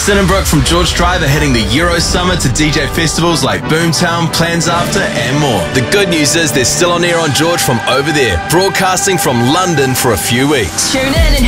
Sinenbrook from George Drive are heading the Euro Summer to DJ festivals like Boomtown, Plans After and more. The good news is they're still on air on George from over there, broadcasting from London for a few weeks. Tune in and